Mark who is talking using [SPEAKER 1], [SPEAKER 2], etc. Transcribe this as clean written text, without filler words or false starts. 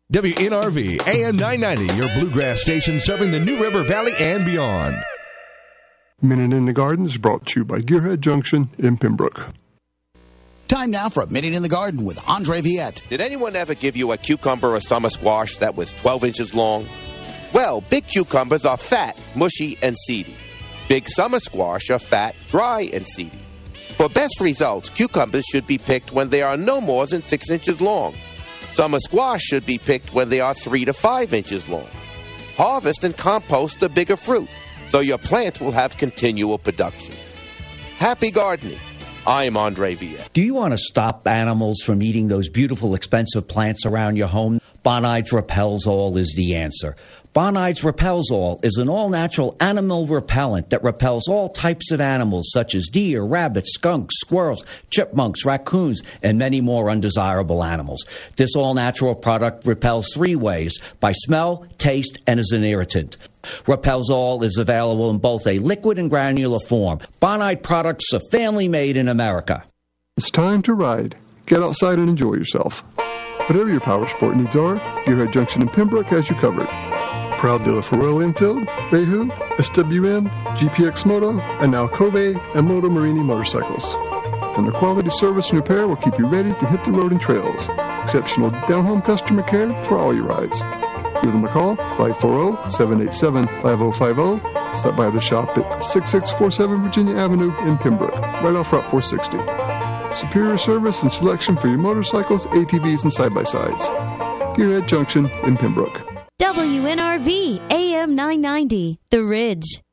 [SPEAKER 1] WNRV AM 990, your bluegrass station serving the New River Valley and beyond.
[SPEAKER 2] Minute in the Garden is brought to you by Gearhead Junction in Pembroke.
[SPEAKER 3] Time now for a Minute in the Garden with Andre Viette.
[SPEAKER 4] Did anyone ever give you a cucumber or summer squash that was 12 inches long? Well, big cucumbers are fat, mushy, and seedy. Big summer squash are fat, dry, and seedy. For best results, cucumbers should be picked when they are no more than 6 inches long. Summer squash should be picked when they are 3 to 5 inches long. Harvest and compost the bigger fruit, so your plants will have continual production. Happy gardening. I'm Andre Viette.
[SPEAKER 5] Do you want to stop animals from eating those beautiful, expensive plants around your home? Bonides Repels All is the answer. Bonides Repels All is an all-natural animal repellent that repels all types of animals such as deer, rabbits, skunks, squirrels, chipmunks, raccoons, and many more undesirable animals. This all-natural product repels 3 ways: by smell, taste, and as an irritant. Repels All is available in both a liquid and granular form. Bonide products are family-made in America.
[SPEAKER 2] It's time to ride. Get outside and enjoy yourself. Whatever your power sport needs are, Gearhead Junction in Pembroke has you covered. Proud dealer for Royal Enfield, Reihu, SWM, GPX Moto, and now Kobe and Moto Marini motorcycles. And their quality service and repair will keep you ready to hit the road and trails. Exceptional down-home customer care for all your rides. Give them a call, 540-787-5050. Stop by the shop at 6647 Virginia Avenue in Pembroke, right off Route 460. Superior service and selection for your motorcycles, ATVs, and side-by-sides. Gearhead Junction in Pembroke.
[SPEAKER 6] WNRV AM 990, The Ridge.